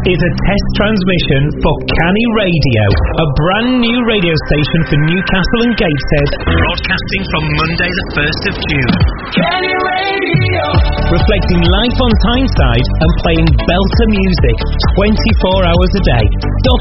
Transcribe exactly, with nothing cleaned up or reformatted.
is a test transmission for Canny Radio, a brand new radio station for Newcastle and Gateshead, broadcasting from Monday the first of June. Canny Radio! Reflecting life on Tyneside and playing belter music twenty-four hours a day. Dot